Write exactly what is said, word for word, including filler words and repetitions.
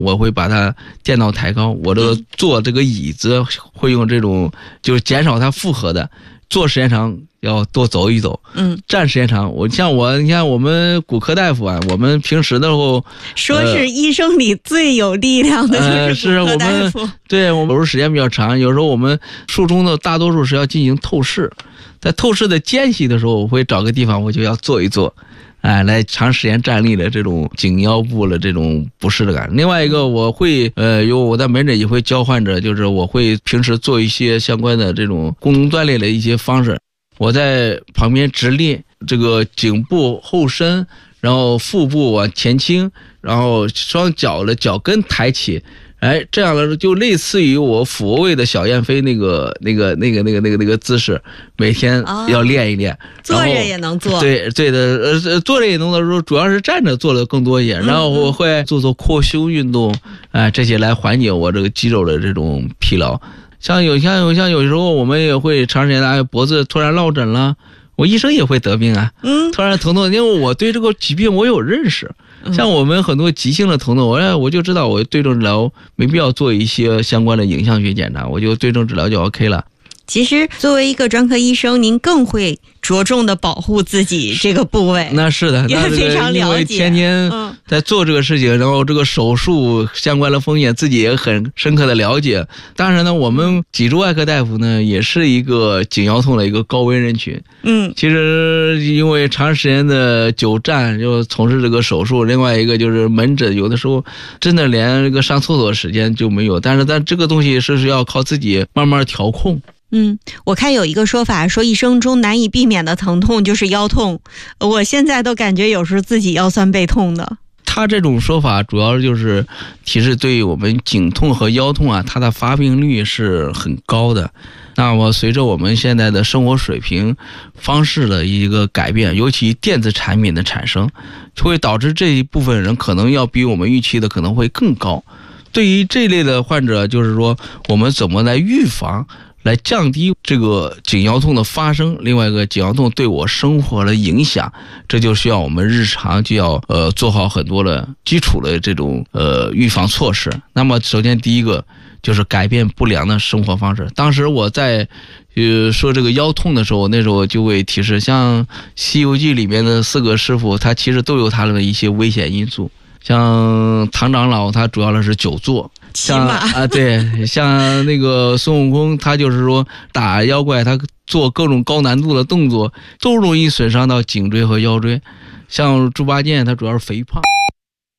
我会把它电脑抬高，我这个坐这个椅子会用这种就是减少它负荷的，坐时间长要多走一走， 嗯， 站时间长。我像我，你看我们骨科大夫啊，我们平时的时候说是医生里最有力量的就是骨科大夫， 呃、是我们对我们手术时间比较长，有时候我们术中的大多数是要进行透视，在透视的间隙的时候，我会找个地方我就要坐一坐。哎，来长时间站立的这种颈腰部的这种不适的感觉。另外一个，我会呃，有我在门诊也会教患者，就是我会平时做一些相关的这种功能锻炼的一些方式。我在旁边直立，这个颈部后伸，然后腹部往前倾，然后双脚的脚跟抬起。哎，这样的就类似于我俯卧位的小燕飞那个那个那个那个那个那个姿势，每天要练一练。哦、 坐着也能做。 对对的，呃，坐着也能做，主要是站着做的更多一点。然后我会做做扩胸运动，哎、呃，这些来缓解我这个肌肉的这种疲劳。像有像有像有时候我们也会长时间的脖子突然落枕了，我医生也会得病啊，嗯，突然疼痛，因为我对这个疾病我有认识。像我们很多急性的疼痛，我我就知道我对症治疗没必要做一些相关的影像学检查，我就对症治疗就 OK 了。 其实作为一个专科医生，您更会着重的保护自己这个部位。 那是的， 也非常了解， 因为天天在做这个事情，嗯、然后这个手术相关的风险自己也很深刻的了解。当然呢，我们脊柱外科大夫呢也是一个颈腰痛的一个高危人群。嗯，其实因为长时间的久站就从事这个手术，另外一个就是门诊，有的时候真的连这个上厕所时间就没有。但是但这个东西是是要靠自己慢慢调控。 嗯，我看有一个说法说一生中难以避免的疼痛就是腰痛，我现在都感觉有时候自己腰酸背痛的。 他这种说法主要就是提示对于我们颈痛和腰痛啊，它的发病率是很高的。那么随着我们现在的生活水平方式的一个改变，尤其电子产品的产生，会导致这一部分人可能要比我们预期的可能会更高。对于这类的患者，就是说我们怎么来预防，来降低这个颈腰痛的发生，另外一个颈腰痛对我生活的影响，这就需要我们日常就要呃做好很多的基础的这种呃预防措施。那么首先第一个就是改变不良的生活方式。当时我在呃说这个腰痛的时候，那时候就会提示，像《西游记》里面的四个师傅，他其实都有他的一些危险因素。像唐长老他主要的是久坐，像啊对，像那个孙悟空他就是说打妖怪，他做各种高难度的动作都容易损伤到颈椎和腰椎。像猪八戒他主要是肥胖。